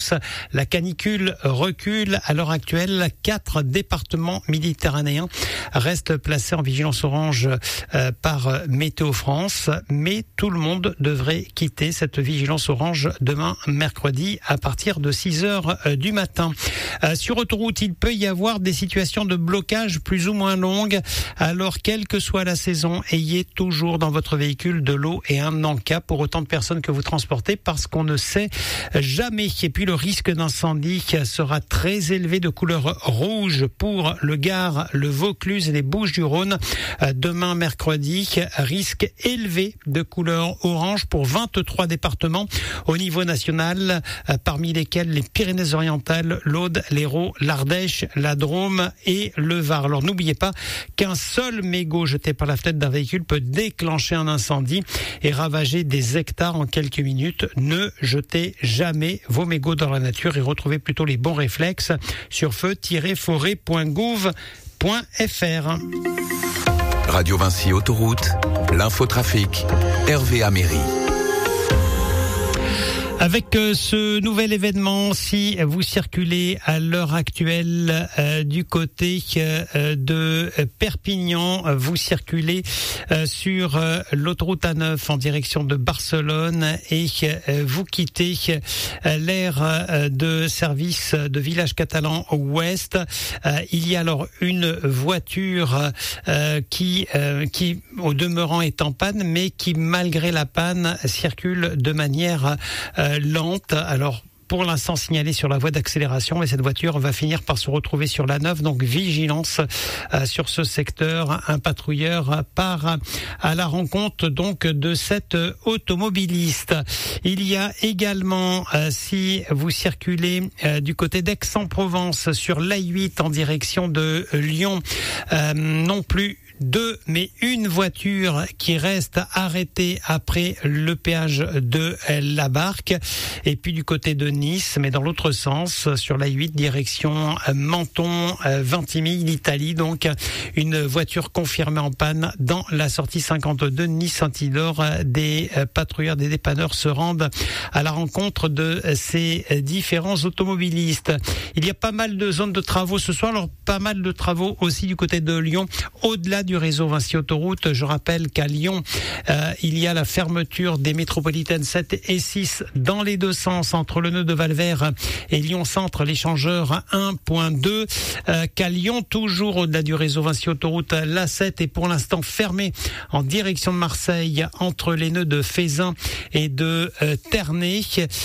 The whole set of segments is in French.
hausse. La canicule recule. À l'heure actuelle, 4 départements méditerranéens restent placés en vigilance orange par Météo France, mais tout le monde devrait quitter cette vigilance orange demain mercredi à partir de 6h du matin. Sur autoroute, il peut y avoir des situations de blocage plus ou moins longues. Alors, quelle que soit la saison, ayez toujours dans votre véhicule de l'eau et un encas pour autant de personnes que vous transportez, parce qu'on ne sait jamais. Et puis, le risque d'incendie sera très élevé, de couleur rouge pour le Gard, le Vaucluse et les Bouches-du-Rhône. Demain mercredi, risque élevé de couleur orange pour 23 départements au niveau national, parmi lesquels les Pyrénées-Orientales, l'Aude, l'Hérault, l'Ardèche, la Drôme et le Var. Alors n'oubliez pas qu'un seul mégot jeté par la fenêtre d'un véhicule peut déclencher un incendie et ravager des hectares en quelques minutes. Ne jetez jamais vos mégots dans la nature et retrouvez plutôt les bons réflexes sur feu-forêt.gouv.fr. Radio Vinci Autoroute, l'infotrafic, Hervé Améry. Avec ce nouvel événement, si vous circulez à l'heure actuelle du côté de Perpignan, vous circulez sur l'autoroute A9 en direction de Barcelone et vous quittez l'aire de service de Village Catalan Ouest. Il y a alors une voiture qui au demeurant est en panne, mais qui malgré la panne circule de manière lente. Alors, pour l'instant signalée sur la voie d'accélération, mais cette voiture va finir par se retrouver sur la 9, donc vigilance sur ce secteur. Un patrouilleur part à la rencontre donc de cet automobiliste. Il y a également, si vous circulez du côté d'Aix-en-Provence sur l'A8 en direction de Lyon, non plus deux, mais une voiture qui reste arrêtée après le péage de la Barque. Et puis du côté de Nice, mais dans l'autre sens, sur la 8, direction Menton, Vintimille, l'Italie. Donc, une voiture confirmée en panne dans la sortie 52 Nice-Saint-Isidore. Des patrouilleurs, des dépanneurs se rendent à la rencontre de ces différents automobilistes. Il y a pas mal de zones de travaux ce soir. Alors, pas mal de travaux aussi du côté de Lyon, au-delà du réseau Vinci Autoroute. Je rappelle qu'à Lyon, il y a la fermeture des métropolitaines 7 et 6 dans les deux sens entre le nœud de Valvert et Lyon Centre, l'échangeur 1.2. Qu'à Lyon, toujours au-delà du réseau Vinci Autoroute, l'A7 est pour l'instant fermée en direction de Marseille entre les nœuds de Fézin et de Ternay.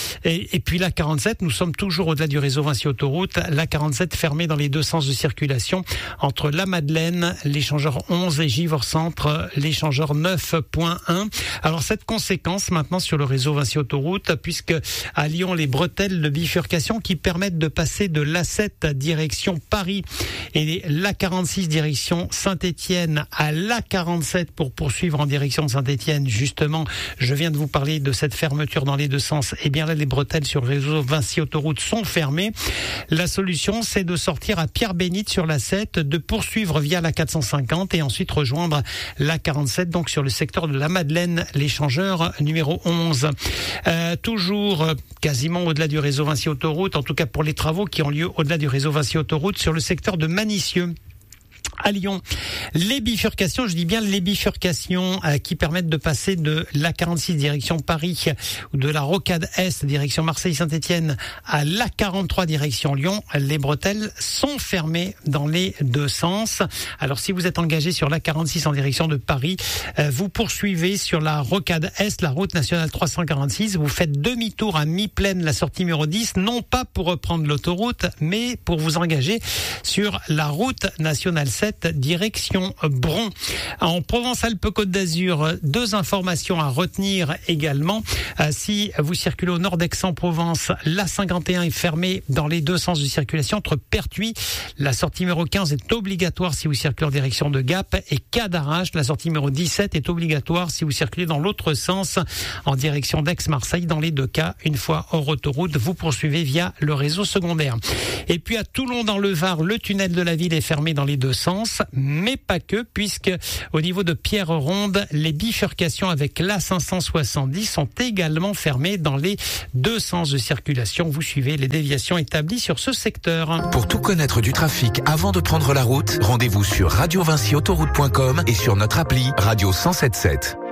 Et puis la 47, nous sommes toujours au-delà du réseau Vinci Autoroute. La 47 fermée dans les deux sens de circulation entre la Madeleine, l'échangeur 11 et Givors Centre, l'échangeur 9.1. Alors cette conséquence maintenant sur le réseau Vinci Autoroute, puisque à Lyon, les bretelles de bifurcation qui permettent de passer de l'A7 direction Paris et l'A46 direction Saint-Étienne à l'A47 pour poursuivre en direction de Saint-Étienne. Justement, je viens de vous parler de cette fermeture dans les deux sens. Et bien là, les bretelles sur le réseau Vinci Autoroute sont fermées. La solution, c'est de sortir à Pierre-Bénite sur l'A7, de poursuivre via la 450 et ensuite rejoindre la 47, donc sur le secteur de la Madeleine, l'échangeur numéro 11. Toujours quasiment au-delà du réseau Vinci Autoroute, en tout cas pour les travaux qui ont lieu au-delà du réseau Vinci Autoroute sur le secteur de Manicieux. À Lyon, les bifurcations, je dis bien les bifurcations qui permettent de passer de l'A46 direction Paris ou de la Rocade Est direction Marseille-Saint-Étienne à l'A43 direction Lyon, les bretelles sont fermées dans les deux sens. Alors si vous êtes engagé sur l'A46 en direction de Paris, vous poursuivez sur la Rocade Est, la route nationale 346, vous faites demi-tour à mi-plaine, la sortie numéro 10, non pas pour reprendre l'autoroute, mais pour vous engager sur la route nationale 7 direction Bron. En Provence-Alpes-Côte d'Azur, deux informations à retenir également. Si vous circulez au nord d'Aix-en-Provence, l'A51 est fermée dans les deux sens de circulation entre Pertuis. La sortie numéro 15 est obligatoire si vous circulez en direction de Gap, et Cadarache, la sortie numéro 17 est obligatoire si vous circulez dans l'autre sens en direction d'Aix-Marseille. Dans les deux cas, une fois hors autoroute, vous poursuivez via le réseau secondaire. Et puis à Toulon dans le Var, le tunnel de la ville est fermé dans les deux sens. sens, mais pas que, puisque au niveau de Pierre-Ronde, les bifurcations avec l'A570 sont également fermées dans les deux sens de circulation. Vous suivez les déviations établies sur ce secteur. Pour tout connaître du trafic avant de prendre la route, rendez-vous sur radiovincyautoroute.com et sur notre appli Radio 107.7.